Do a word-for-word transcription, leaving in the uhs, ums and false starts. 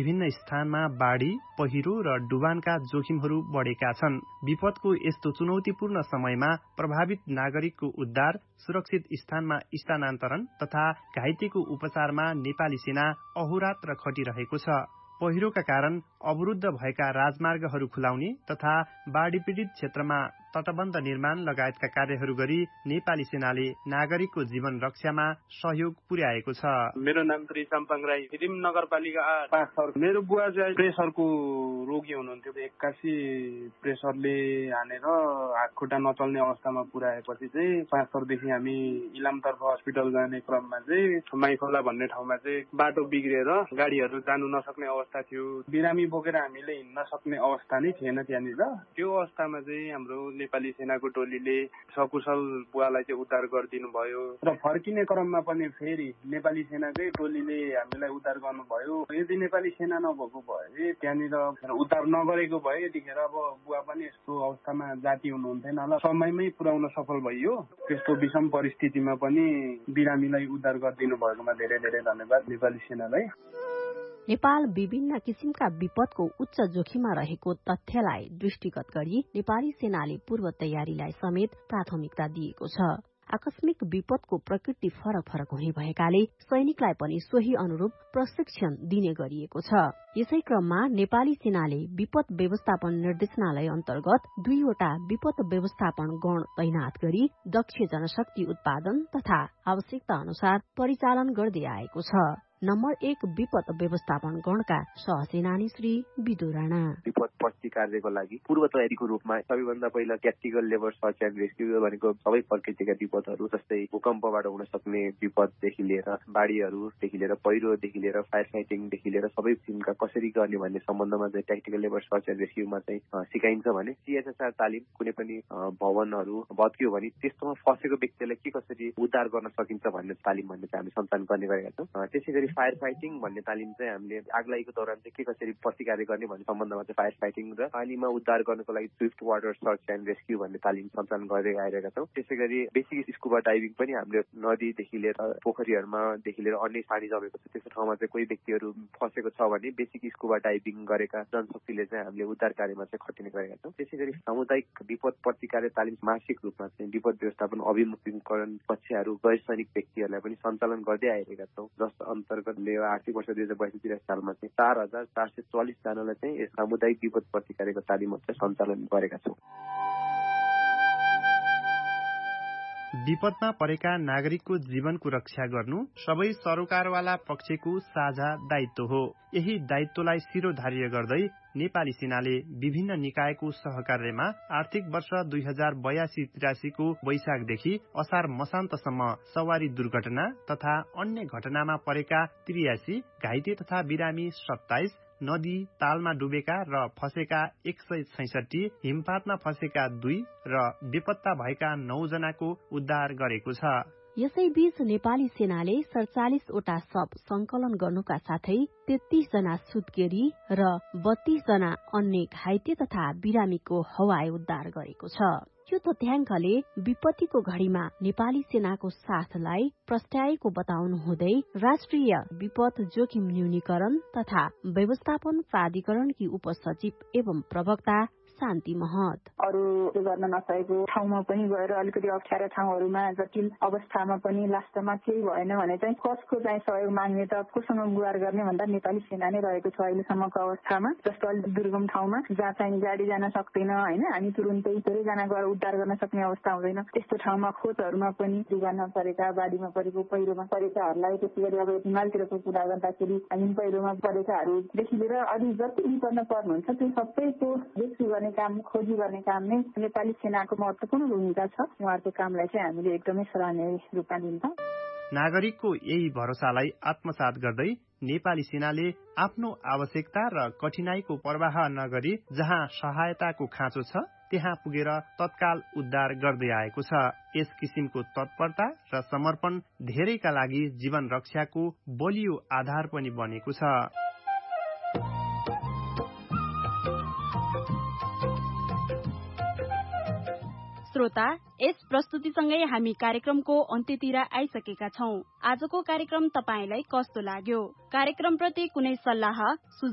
विभिन्न स्थानमा बाढी, पहिरो र डुबानका जोखिमहरू बढेका छन्। विपदको यस्तो चुनौतीपूर्ण समयमा प्रभावित नागरिकको उद्धार, सुरक्षित स्थानमा स्थानान्तरण तथा घाइतेको उपचारमा नेपाली सेना अहोरात्र खटिरहेको छ। पहिरोका कारण अवरुद्ध भएका राजमार्गहरू खुलाउने तथा बाढी पीड़ित क्षेत्रमा तटबन्ध निर्माण लगायतका कार्यहरू गरी नेपाली सेनाले नागरिकको जीवन रक्षामा सहयोग पुर्याएको छ। मेरो नाम श्री साम्पाङ राई, फिदिम नगरपालिका पाँच सर। मेरो बुवा चाहिँ प्रेसरको रोगी हुनुहुन्थ्यो। एक्कासी प्रेसरले हानेर हात खुट्टा नचल्ने अवस्थामा पुर्याएपछि चाहिँ पाँच सरदेखि हामी इलामतर्फ हस्पिटल जाने क्रममा चाहिँ माइखोला भन्ने ठाउँमा चाहिँ बाटो बिग्रिएर गाडीहरू जानु नसक्ने अवस्था थियो। बिरामी बोकेर हामीले हिँड्न सक्ने अवस्था नै थिएन त्यहाँनिर। त्यो अवस्थामा चाहिँ हाम्रो नेपाली सेनाको टोलीले सकुशल बुवालाई चाहिँ उद्धार गरिदिनु भयो र फर्किने क्रममा पनि फेरि नेपाली सेनाकै टोलीले हामीलाई उद्धार गर्नुभयो। यदि नेपाली सेना नभएको भए त्यहाँनिर उद्धार नगरेको भए यतिखेर अब बुवा पनि यस्तो अवस्थामा जाति हुनुहुन्थेन होला। समयमै पुर्याउन सफल भइयो। त्यस्तो विषम परिस्थितिमा पनि बिरामीलाई उद्धार गरिदिनु भएकोमा धेरै धेरै धन्यवाद नेपाली सेनालाई। नेपाल विभिन्न किसिमका विपदको उच्च जोखिममा रहेको तथ्यलाई दृष्टिगत गरी नेपाली सेनाले पूर्व तयारीलाई समेत प्राथमिकता दिएको छ। आकस्मिक विपदको प्रकृति फरक फरक हुने भएकाले सैनिकलाई पनि सोही अनुरूप प्रशिक्षण दिने गरिएको छ। यसै क्रममा नेपाली सेनाले विपद व्यवस्थापन निर्देशनालय अन्तर्गत दुईवटा विपद व्यवस्थापन गण तैनात गरी दक्ष जनशक्ति उत्पादन तथा आवश्यकता अनुसार परिचालन गर्दै आएको छ। नम्बर एक विपद व्यवस्थापन गणका सहसेनानी श्री विदु राणा। विपद प्रतिकारको लागि पूर्व तयारीको रूपमा सबैभन्दा पहिला tactical labour search and rescue भनेको सबै प्रकृतिका विपदहरू जस्तै भूकम्पबाट हुन सक्ने विपददेखि लिएर बाढीहरूदेखि लिएर पहिरोदेखि लिएर फायर फाइटिङदेखि लिएर सबै किसिमका कसरी गर्ने भन्ने सम्बन्धमा चाहिँ ट्याक्टिकल लेबर सर्च एन्ड रेस्क्युमा चाहिँ सिकाइन्छ भने सीएसएसआर तालिम कुनै पनि भवनहरू भत्कियो भने त्यस्तोमा फसेको व्यक्तिलाई के कसरी उद्धार गर्न सकिन्छ भन्ने तालिम भन्ने चाहिँ हामी सञ्चालन गर्ने गरेका छौँ। त्यसै गरी फायर फाइटिङ भन्ने तालिम चाहिँ हामीले आगलागीको दौरान चाहिँ के कसरी प्रतिकार गर्ने भन्ने सम्बन्धमा चाहिँ फायर फाइटिङ र पानीमा उद्धार गर्नको लागि Swift water search and rescue भन्ने तालिम सञ्चालन गर्दै आइरहेका छौँ। त्यसै गरी बेसिक स्कुबा डाइभिङ पनि हामीले नदीदेखि लिएर पोखरीहरूमादेखि लिएर अन्य पानी जमेको छ त्यस्तो ठाउँमा चाहिँ कोही व्यक्तिहरू फसेको छ भने बेसिक स्कुबा डाइभिङ गरेका जनशक्तिले चाहिँ हामीले उद्धार कार्यमा चाहिँ खटिने गरेका छौँ। त्यसै गरी सामुदायिक विपद प्रतिकार तालिम मासिक रूपमा चाहिँ विपद व्यवस्थापन अभिमुखीकरण कक्षाहरू गैर सैनिक व्यक्तिहरूलाई पनि सञ्चालन गर्दै आइरहेका छौँ। जस अन्तर्गत आर्थिक वर्ष दुई हजार बाइस त्रिस सालमा चाहिँ चार हजार चार सय चालिस जनालाई चाहिँ यस सामुदायिक विपद प्रतिकारको तालिम चाहिँ सञ्चालन गरेका छौँ। विपदमा परेका नागरिकको जीवनको रक्षा गर्नु सबै सरोकारवाला पक्षको साझा दायित्व हो। यही दायित्वलाई शिरोधार्य गर्दै नेपाली सेनाले विभिन्न निकायको सहकार्यमा आर्थिक वर्ष दुई हजार बयासी त्रियासीको वैशाखदेखि असार मसान्तसम्म सवारी दुर्घटना तथा अन्य घटनामा परेका त्रियासी, घाइते तथा बिरामी सत्ताइस, नदी तालमा डुबेका र फसेका एक सय छैसठी, हिमपातमा फसेका दुई र बेपत्ता भएका नौ जनाको उद्धार गरेको छ। यसैबीच नेपाली सेनाले सडचालिसवटा शव संकलन गर्नुका साथै तेत्तीस जना सुत्केरी र बत्तीस जना अन्य घाइते तथा बिरामीको हवाई उद्धार गरेको छ। यो तथ्याङ्कले विपत्तिको घड़ीमा नेपाली सेनाको साथलाई प्रस्ट्याएको बताउनु हुँदै राष्ट्रिय विपद जोखिम न्यूनीकरण तथा व्यवस्थापन प्राधिकरणकी उपसचिव एवं प्रवक्ता शान्ति महत अरू गर्न नसकेको ठाउँमा पनि गएर अलिकति अप्ठ्यारा ठाउँहरूमा जटिल अवस्थामा पनि लास्टमा केही भएन भने चाहिँ कसको चाहिँ सहयोग माग्ने त कोसँग गुहार गर्ने भन्दा नेपाली सेना नै रहेको छ अहिलेसम्मको अवस्थामा। जस्तो अलिक दुर्गम ठाउँमा जहाँ चाहिँ गाडी जान सक्दैन होइन, हामी तुरुन्तै धेरैजना गएर उद्धार गर्न सक्ने अवस्था हुँदैन त्यस्तो ठाउँमा खोजहरूमा पनि डुबानमा परेका, बाढीमा परेको, पहिरोमा परेकाहरूलाई त्यसै गरी अब हिमालतिरको कुरा गर्दाखेरि हिम पहिरोमा परेकाहरूदेखि लिएर अलि जति विपन्न पर्नुहुन्छ त्यो सबैको रेस्क्यु गर्ने काम, खोजी गर्ने काम नै नेपाली सेनाको महत्वपूर्ण भूमिका छ। उहाँहरूको कामलाई चाहिँ हामीले एकदमै सराहनीय रूपमा लिन्छौँ। नागरिकको यही भरोसालाई आत्मसात गर्दै नेपाली सेनाले आफ्नो आवश्यकता र कठिनाईको प्रवाह नगरी जहाँ सहायताको खाँचो छ त्यहाँ पुगेर तत्काल उद्धार गर्दै आएको छ। यस किसिमको तत्परता र समर्पण धेरैका लागि जीवन रक्षाको बलियो आधार पनि बनेको छ। श्रोता, यस प्रस्तुतिसँगै हामी कार्यक्रमको अन्त्यतिर आइसकेका छौं। आजको कार्यक्रम तपाईलाई कस्तो लाग्यो? कार्यक्रमप्रति कुनै सल्लाह